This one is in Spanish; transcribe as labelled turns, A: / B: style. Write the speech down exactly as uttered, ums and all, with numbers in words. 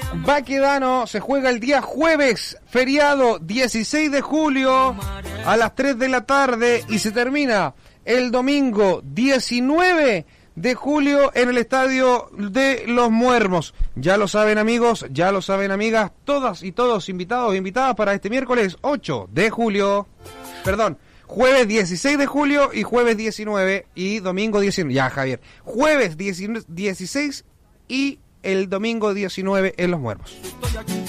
A: Baquedano se juega el día jueves, feriado dieciséis de julio a las tres de la tarde y se termina el domingo diecinueve de julio en el estadio de Los Muermos. Ya lo saben, amigos, ya lo saben, amigas, todas y todos invitados e invitadas para este miércoles ocho de julio. Perdón, jueves dieciséis de julio y jueves diecinueve y domingo diecinueve. Ya, Javier. Jueves dieciséis y el domingo diecinueve en Los Muermos.